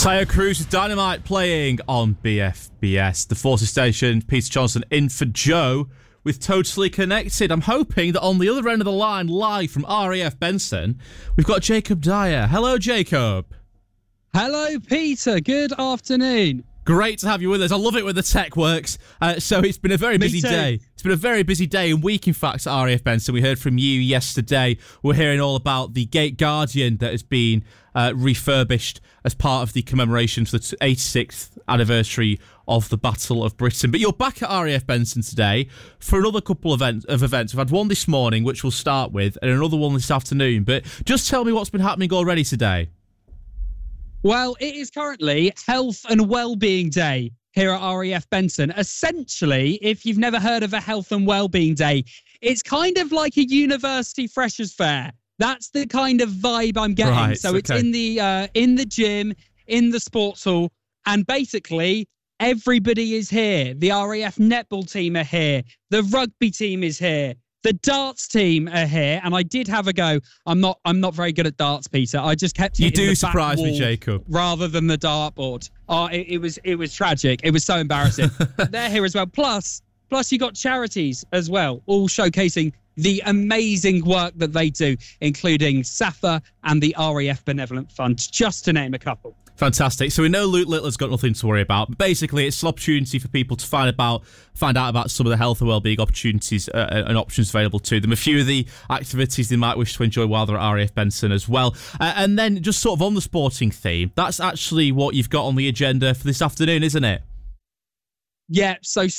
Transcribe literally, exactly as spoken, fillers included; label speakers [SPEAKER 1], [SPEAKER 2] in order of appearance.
[SPEAKER 1] Tayo Cruz with Dynamite playing on B F B S. The Forces Station, Peter Johnson in for Joe with Totally Connected. I'm hoping that on the other end of the line, live from R A F Benson, we've got Jacob Dyer. Hello, Jacob.
[SPEAKER 2] Hello, Peter. Good afternoon.
[SPEAKER 1] Great to have you with us. I love it when the tech works. Uh, so it's been a very busy day. It's been a very busy day and week, in fact, at R A F Benson. We heard from you yesterday. We're hearing all about the Gate Guardian that has been uh, refurbished as part of the commemoration for the eighty-sixth anniversary of the Battle of Britain. But you're back at R A F Benson today for another couple of, event, of events. We've had one this morning, which we'll start with, and another one this afternoon. But just tell me what's been happening already today.
[SPEAKER 2] Well, it is currently Health and Wellbeing Day here at R A F Benson. Essentially, if you've never heard of a Health and Wellbeing Day, it's kind of like a university freshers fair. That's the kind of vibe I'm getting.
[SPEAKER 1] Right,
[SPEAKER 2] so
[SPEAKER 1] okay.
[SPEAKER 2] It's in the uh, in the gym, in the sports hall, and basically everybody is here. The R A F netball team are here. The rugby team is here. The darts team are here, and I did have a go. I'm not. I'm not very good at darts, Peter. I just kept.
[SPEAKER 1] You
[SPEAKER 2] hitting
[SPEAKER 1] do
[SPEAKER 2] the
[SPEAKER 1] surprise
[SPEAKER 2] back
[SPEAKER 1] me,
[SPEAKER 2] wall
[SPEAKER 1] Jacob.
[SPEAKER 2] Rather than the dartboard. Oh, it, it was. It was tragic. It was so embarrassing. They're here as well. Plus, plus you got charities as well, all showcasing the amazing work that they do, including SAFA and the R A F Benevolent Fund, just to name a couple.
[SPEAKER 1] Fantastic. So we know Luke Littler's got nothing to worry about. But basically, it's an opportunity for people to find about, find out about some of the health and wellbeing opportunities uh, and options available to them. A few of the activities they might wish to enjoy while they're at R A F Benson as well. Uh, and then just sort of on the sporting theme, that's actually what you've got on the agenda for this afternoon, isn't it?
[SPEAKER 2] Yeah, so